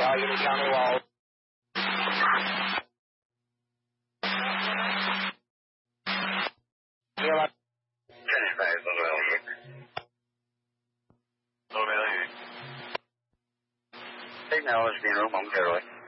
Allegheny County Wall. Signal is being removed momentarily.